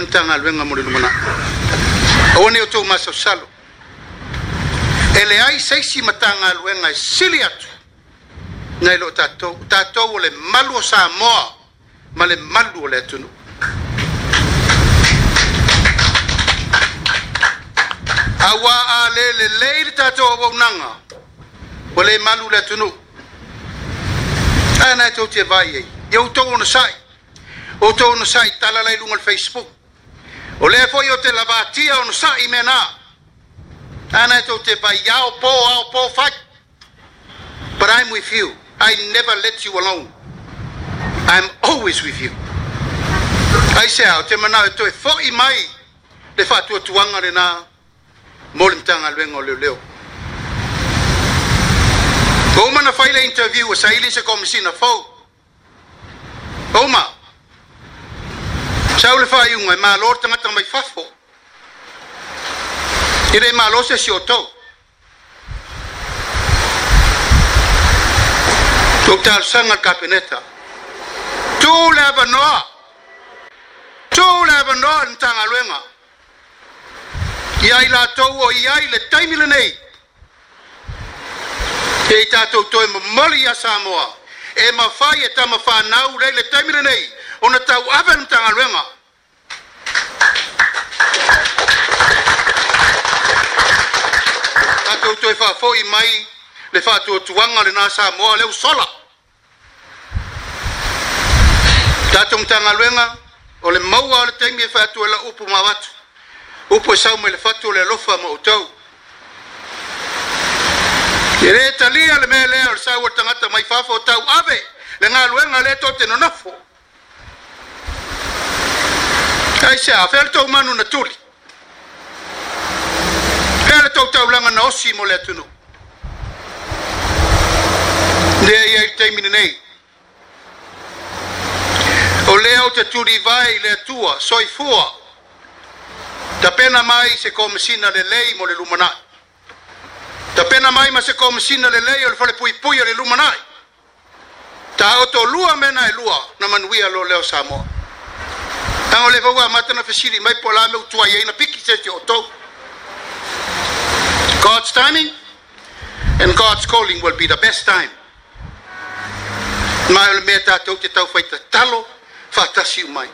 tanga luenga mo le lumana o ne o tō masa salo ele ai seisi matanga luenga e sili atu nei lo tatou o le malu o Samoa ma le malu o le atunu awa a le tatou o waunanga o le malu le atunu ana tau te vai ei eu tau ona sai o tau ona sai tala lai lunga le Facebook o le foi o te lavatia ona sai mena ana tau te vai ao po fight but I'm with you I never let you alone I'm always with you ai se au te mana to e foi mai le fatu tuanga le na molintanga luenga leo Oma na faile interview o saili se komisina fo. Oma. Saule fa yunga ma lor tanga tanga mai fafo. Ire ma lo se sioto. Total sanga kapineta. Tu leva no ntanga luenga. Ia ila to o ia ile taimile nei. E tātou toi mamoli a Samoa. E mawhai e tama whanau rei le taimire nei. Ona tau awen tanga ruenga. Tātou toi whawhoi mai le whātua tuanga le nā Samoa leu sola. Tātou tanga ruenga o le maua o le taimire whātua la upu mawatu. Upu e saume le whātua le lofa ma utau. Ere talia le mele o sa o tangata mai fafo tau ave le nga luenga le to te nonafo. Kai sa fel to manu na tuli. Hele to tau langa na osi mo le tunu. De ye te mine nei. O le o te turi vai le tua soi fua. Ta pena mai se komisina le lei mo le lumanai. Ta pena mai ma se komisina le lei o le fale pui pui o le lumanai. Ta oto lua mena e lua na manuia lo leo Samoa. Tango le vaua matana fesiri mai po la me utua ye na piki se te oto. God's timing and God's calling will be the best time. Mai o le mea tātou te tau whaita talo whatasi umai.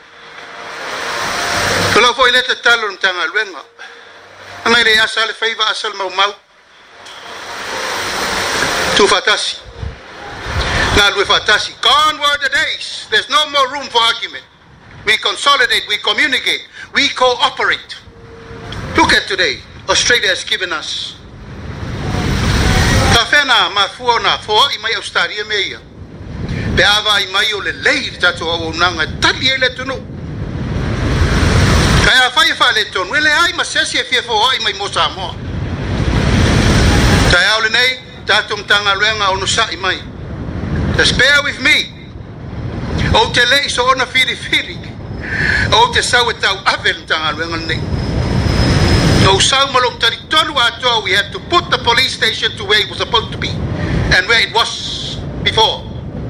Tula foi le te talo ntanga luenga. Angai re asa le whaiva asal mau mau. Tu fatasi. Now we fatasi. Gone were the days. There's no more room for argument. We consolidate, we communicate, we cooperate. Look at today. Australia has given us. Tafena mafuona fo I mai Australia meia. Pe ava I mai o le lei tatu o nanga tali ele tunu. Kaya fa le tonu ele ai masesi e fie fo I mai mo Samoa. Kaya ole nei tatum tanga luenga o nusa I mai. Just bear with me. O te lei so ona firi. O te sau e tau avel tanga luenga nei. No sau malong tari tonu atoa we had to put the police station to where it was supposed to be. And where it was before.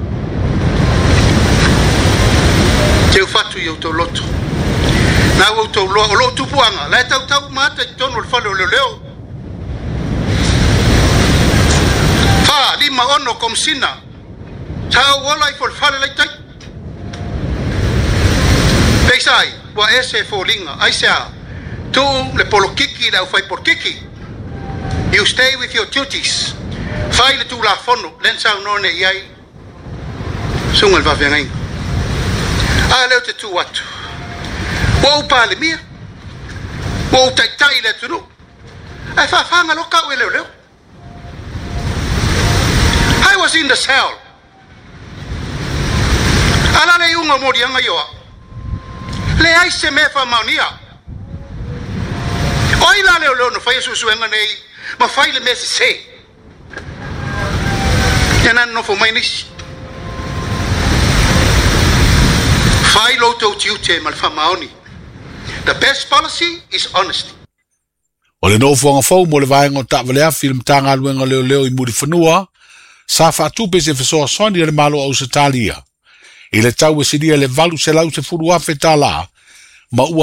Te ufatu i o tau loto. Nā o tau lo tupuanga. Lai tau mata I tonu le whale o leo. Fa lima ono komsina. Tau wala I for whale lai tai. Peisai, wa ese fo linga. Aisea, tu le polokiki la ufai por kiki. You stay with your duties. Fai le tu la fono. Len sa unone iai. Sungal va vengai. A leo te tu watu. Wa upa le mia. Wa utai le tunu. Ai fa fanga loka ue leo. I was in the cell. Ala le unga mori anga yoa. Le ai se me fa maunia. Oi la leo no fai susuenga nei. Ma fai le mesi se. Yana no fo mai nis. Fai lo to tiute mal fa maoni. The best policy is honesty. O le no fuanga fau mo le vaenga o ta'valea film tanga luenga leo I muri whanua. Sa whaatupe se whasoa soni le malo au se talia. I le tau e siria le valu se lau se furu afe tā la. Ma ua